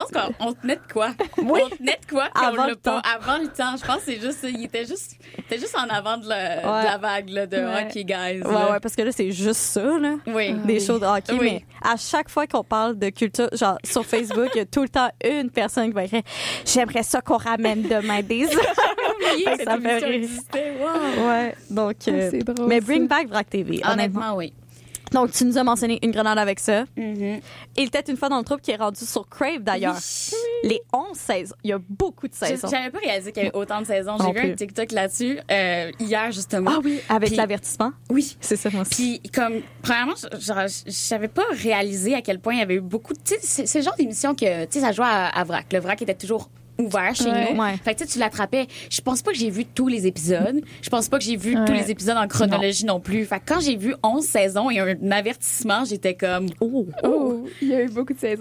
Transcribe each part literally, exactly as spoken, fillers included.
pense qu'on on tenait de quoi? Oui. On tenait de quoi? Avant on le l'a pas. temps. Avant le temps. Je pense que c'est juste, il était juste, il était juste en avant de, le, Ouais. de la vague, là, de Ouais. hockey, guys. Ouais, là. ouais, parce que là, c'est juste ça, là. Oui. Des shows de hockey, Oui. mais à chaque fois qu'on parle de culture, genre sur Facebook, il y a tout le temps une personne qui va écrire « J'aimerais ça qu'on ramène demain des hommes. » oublié que Ça cette fait émission rire. existait. Wow. Ouais, donc... euh, C'est drôle, mais ça. bring back Vrac T V, honnêtement. Honnêtement, oui. Donc, tu nous as mentionné une grenade avec ça. Mm-hmm. Il était une fois dans le troupe qui est rendu sur Crave, d'ailleurs. Les onze saisons. Il y a beaucoup de Je- saisons. J'avais pas réalisé qu'il y avait autant de saisons. Non J'ai vu plus. un TikTok là-dessus euh, hier, justement. Ah oui, avec Puis- l'avertissement. Oui. C'est ça, moi aussi. Puis, comme, premièrement, je- genre, je j'avais pas réalisé à quel point il y avait eu beaucoup de. Tu sais, c'est c'est le genre d'émission que, tu sais, ça jouait à, à Vrac. Le Vrac était toujours ouvert chez Ouais. nous. Ouais. Fait que, tu sais, tu l'attrapais. Je pense pas que j'ai vu tous les épisodes. Je pense pas que j'ai vu Ouais. tous les épisodes en chronologie non, plus. Fait que quand j'ai vu onze saisons et un avertissement, j'étais comme. Oh. Oh, il y a eu beaucoup de saisons.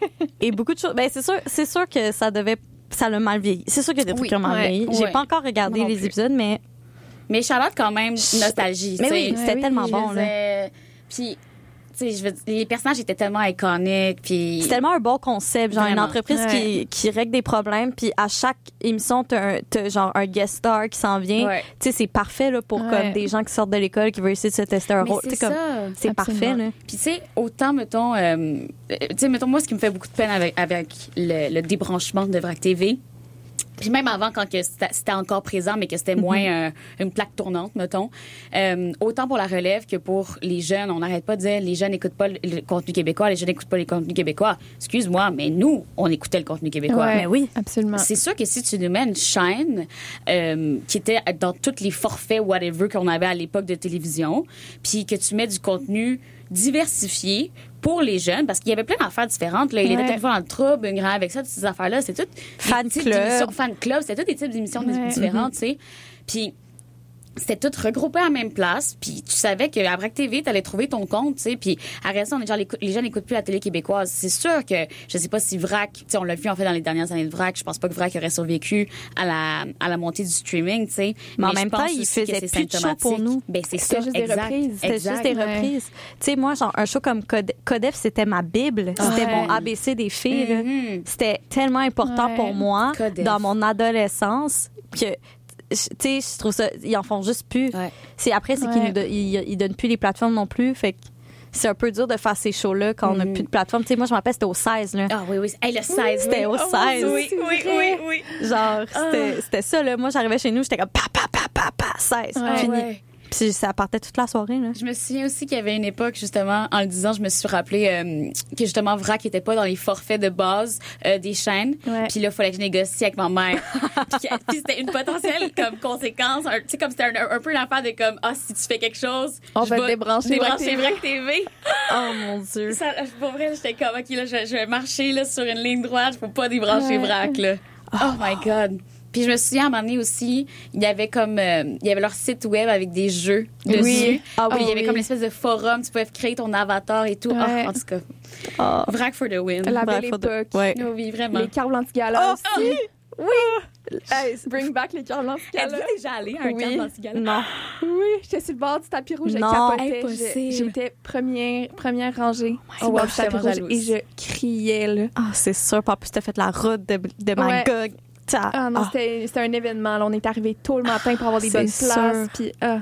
Et beaucoup de choses. Ben, c'est sûr, c'est sûr que ça devait. Ça l'a mal vieilli. C'est sûr qu'il y a des trucs Oui, qui ont mal ouais, vieilli. J'ai ouais. pas encore regardé Moi non les plus. épisodes, mais. Mais Charlotte, quand même, nostalgie. Mais tu oui, sais. c'était oui, tellement Je bon, là. faisais- Puis, tu sais, je veux dire, les personnages étaient tellement iconiques. Puis. C'est tellement un bon concept, genre Vraiment. une entreprise qui, Ouais. qui règle des problèmes, puis à chaque émission, t'as, un- t'as genre un guest star qui s'en vient. Ouais. Tu sais, c'est parfait là, pour Ouais. comme des gens qui sortent de l'école, qui veulent essayer de se tester un Mais rôle. c'est Tu sais, comme- ça. c'est Absolument. parfait, là. Puis, tu sais, autant, mettons, euh, euh, tu sais, mettons, moi, ce qui me fait beaucoup de peine avec, avec le, le débranchement de Vrac T V, puis même avant, quand que c'était c'était encore présent, mais que c'était moins euh, une plaque tournante, mettons, euh, autant pour la relève que pour les jeunes, on n'arrête pas de dire les jeunes n'écoutent pas le, le contenu québécois, les jeunes n'écoutent pas les contenus québécois. Excuse-moi, mais nous, on écoutait le contenu québécois. Ouais, Mais oui. absolument. C'est sûr que si tu nous mets une chaîne euh, qui était dans tous les forfaits, whatever, qu'on avait à l'époque de télévision, puis que tu mets du contenu diversifié pour les jeunes, parce qu'il y avait plein d'affaires différentes. Là. Il Ouais. était une fois dans le trouble, une grande avec ça, toutes ces affaires-là. C'est tout Fan des types club. d'émissions- Fan club. C'était tous des types d'émissions Ouais. différentes, tu sais. Puis c'était tout regroupé à la même place, puis tu savais qu'à Vrac T V, t'allais trouver ton compte, tu sais, puis à ça, on est genre, les, les jeunes n'écoutent plus la télé québécoise. C'est sûr que, je sais pas si Vrac, tu sais, on l'a vu en fait dans les dernières années de Vrac, je pense pas que Vrac aurait survécu à la, à la montée du streaming, tu sais. Mais en je même pense temps, il aussi que faisait c'est plus de show pour symptomatique. nous. Ben, c'est C'était ça, juste des exact, reprises. C'était exact. juste des Ouais. reprises. Tu sais, moi, genre, un show comme Code- Codef, c'était ma Bible. C'était Ouais. mon A B C des filles. là. Mhm. C'était tellement important Ouais. pour moi Codef. dans mon adolescence que, tu sais, je trouve ça, ils en font juste plus. Ouais. C'est après, c'est Ouais. qu'ils nous don- ils, ils donnent plus les plateformes non plus. Fait que c'est un peu dur de faire ces shows-là quand on n'a Mhm. plus de plateforme. Tu sais, moi, je me rappelle, c'était au seize, là. Ah oui, oui. Hey, le seize. C'était oui. au seize. Oui, c'est oui, vrai. oui, oui. Genre, c'était c'était ça, là. Moi, j'arrivais chez nous, j'étais comme pa, pa, pa, pa, pa, seize. Ouais. Fini. Ouais. Puis ça partait toute la soirée, là. Je me souviens aussi qu'il y avait une époque, justement, en le disant, je me suis rappelé euh, que justement, Vrac n'était pas dans les forfaits de base euh, des chaînes. Ouais. Puis là, il fallait que je négocie avec ma mère. puis que- puis c'était une potentielle comme conséquence. un- Tu sais, comme c'était un, un peu une affaire de comme, ah, si tu fais quelque chose, On je va te vais débrancher débrancher Vrac Vrac T V. Oh mon Dieu. Ça, pour vrai, j'étais comme, OK, là, je, je vais marcher là, sur une ligne droite, je peux pas débrancher Ouais. Vrac, là. Oh my God. Puis je me souviens, à un moment donné aussi, il y avait comme, euh, il y avait leur site web avec des jeux dessus. Oui. Ah Ah oui. Il y avait oui. comme l'espèce de forum, tu pouvais créer ton avatar et tout. Ouais. Ah, en tout cas, Oh. Vrac for the win. La Bref, belle faut de- époque. Ouais. Oh oui, vraiment. Les Carl Blanc-Gala Oh, aussi. oui. Hey, bring back les Carl Blanc-Gala. Êtes-vous déjà allé à un Oui. camp dans ce gars-là? Non. Oui, j'étais sur le bord du tapis rouge, je Non. capotais. Impossible. Je- J'étais première, première rangée sur Oh, le bord wow, du je suis tapis tellement rouge et jalouse. je criais, là. Ah, c'est sûr. Puis en plus, t'as fait la route de, de Ouais. Magog. Ça- Ah non, ah. c'était c'était un événement. Là. On est arrivé tôt le matin pour avoir des C'est bonnes sûr. places. Puis, ah,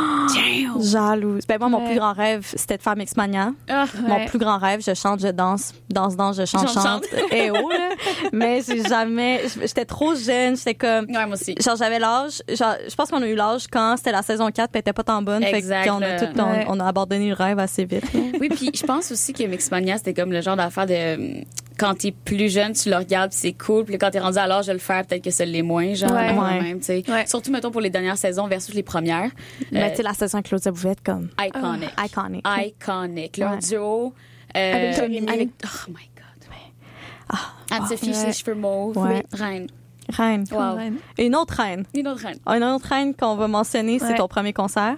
Damn! Jalouse. Ben moi, mon Ouais. plus grand rêve, c'était de faire Mixmania. Ah, Mon Ouais. plus grand rêve, je chante, je danse, danse, danse, je chante, Chante, chante. Et oh, là. Mais j'ai jamais, j'étais trop jeune, j'étais comme, ouais, moi aussi. genre, j'avais l'âge, genre, je pense qu'on a eu l'âge quand c'était la saison quatre, puis elle était pas tant bonne. Exact, Fait qu'on a là. tout, on, Ouais. on a abandonné le rêve assez vite. là. Oui, puis je pense aussi que Mixmania, c'était comme le genre d'affaire de euh, quand t'es plus jeune, tu le regardes, puis c'est cool. Puis quand t'es rendu à l'âge de le faire, peut-être que ça l'est moins, genre, Ouais. quand Ouais. même, tu sais. Ouais. Surtout, mettons, pour les dernières saisons versus les premières. Mais Euh, tu sais, la saison avec Claudia Bouvette, comme, iconic. iconic. Iconic. Leur Ouais. duo. euh, Avec Jérémy. avec- Oh my God. Ah, Anne-Sophie, ouais. ses cheveux mauves. Ouais. Reine. reine. Wow. Ouais. Une autre reine. Une autre reine. Une autre reine qu'on va mentionner, c'est Ouais. ton premier concert.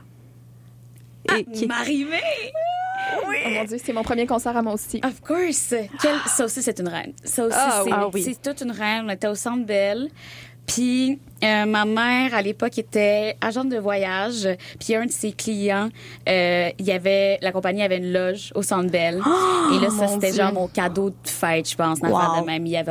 Ah, Et qui- Marie-Mé! Oh mon Dieu, c'est mon premier concert à moi aussi. Of course. Quelle- Ça aussi, c'est une reine. Ça aussi, Ah, c'est ah oui. c'est toute une reine. On était au Centre Bell. Puis euh, ma mère, à l'époque, était agente de voyage. Puis un de ses clients, euh, il y avait la compagnie avait une loge au Centre Bell. Et là, ça, mon c'était Dieu. genre mon cadeau de fête, je pense, dans la Wow. fête de mamie. Il y avait